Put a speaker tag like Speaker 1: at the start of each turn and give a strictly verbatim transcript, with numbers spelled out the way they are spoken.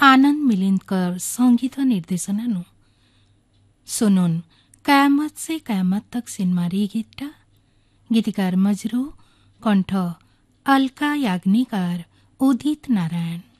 Speaker 1: आनंद मिलिंदकर संगीत निर्देशनानु सुनुन कयामत से कयामत तक सिनेमारी गीतटा गीतिकार मजरू कंठ अलका याग्निकार उदित नारायण।